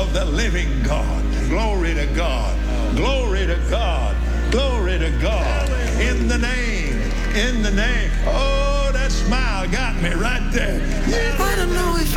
of the living God. Glory to God. Glory to God. Glory to God. In the name. In the name. Oh, that smile got me right there. I don't know if